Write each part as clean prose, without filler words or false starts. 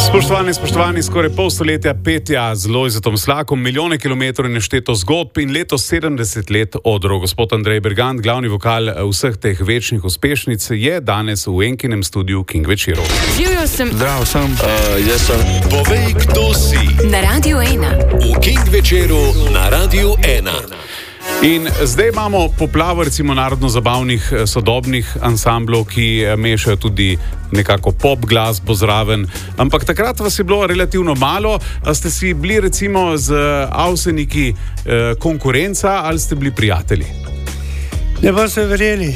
Spoštovani, skoraj pol stoletja petja z Lojzetom Slakom, milijone kilometrov in nešteto zgodb in letos 70 let odrov. Gospod Andrej Bergant, glavni vokal vseh teh večnih uspešnic, je danes v Enkinem studiu King večerov. Živjo sem. Zdrav sem. Jaz sem. Povej, kdo si. Na Radio 1. V King večeru na Radio 1. In zdaj imamo poplavo recimo narodno-zabavnih sodobnih ansamblov, ki mešajo tudi nekako pop glasbo zraven. Ampak takrat vas je bilo relativno malo. Ste si bili recimo z Avseniki konkurenca ali ste bili prijatelji? Ne boste verjeli.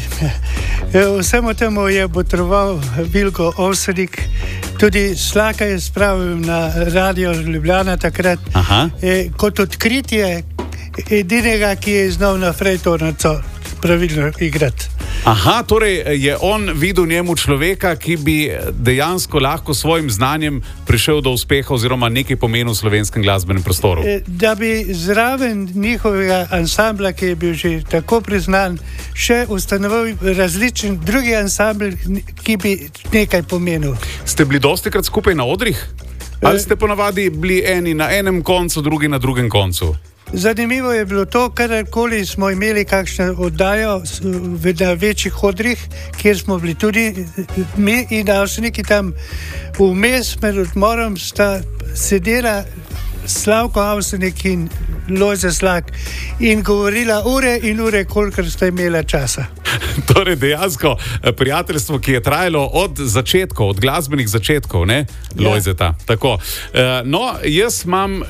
Vsemu temu je botroval Vilko Avsenik. Tudi Slaka je spravil na Radio Ljubljana takrat. Kot odkritje edinega, ki je znal na frejtornico pravilno igrati. Aha, torej je on videl njemu človeka, ki bi dejansko lahko svojim znanjem prišel do uspeha oziroma nekaj pomenil v slovenskem glasbenem prostoru. Da bi zraven njihovega ansambla, ki je bil že tako priznan, še ustanovil različen drugi ansambl, ki bi nekaj pomenil. Ste bili dostikrat skupaj na odrih? Ali ste ponavadi bili eni na enem koncu, drugi na drugem koncu? Zanimivo je bilo to, kadarkoli smo imeli kakšno oddajo na večjih odrih, kjer smo bili tudi mi in Avseniki tam vmes med odmorom, sta sedela Slavko Avsenik in Lojze Slak in govorila ure in ure, kolikor sta imela časa. Torej dejansko prijateljstvo, ki je trajalo od začetkov, od glasbenih začetkov, ne, Lojzeta. Ja. Tako. No, jaz imam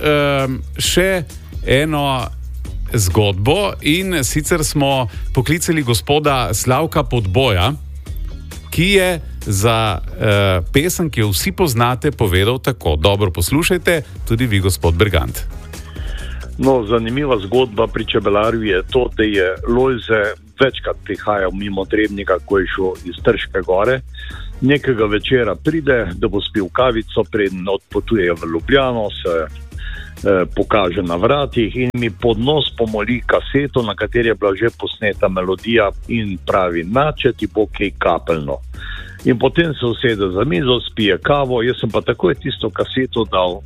še eno zgodbo in sicer smo poklicali gospoda Slavka Podboja, ki je za pesem, ki jo vsi poznate, povedal tako. Dobro poslušajte, tudi vi, gospod Bergant. No, zanimiva zgodba pri Čebelarju je to, da je Lojze večkrat prihajal mimo Trebnjega, ko je šel iz Trške gore. Nekega večera pride, da bo spil kavico, preden odpotuje v Ljubljano, se pokaže na vratih in mi pod nos pomoli kaseto, na kateri je bila že posneta melodija in pravi, če ti bo kaj kapelno. In potem se usede za mizo, spije kavo, jaz sem pa takoj tisto kaseto dal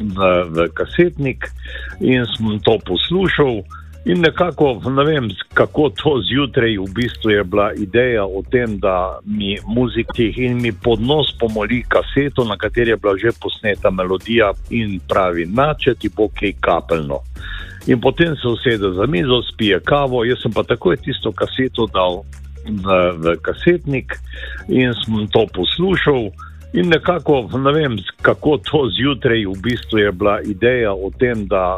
v kasetnik in sem to poslušal in nekako, ne vem, kako to zjutraj v bistvu je bila ideja o tem, da mi muzikih in mi pod nos pomoli kaseto, na kateri je bila že posneta melodija in pravi, če ti bo kaj kapelno. In potem se usede za mizo, spije kavo, jaz sem pa takoj tisto kaseto dal v kasetnik in sem to poslušal in nekako, ne vem, kako to zjutraj v bistvu je bila ideja o tem, da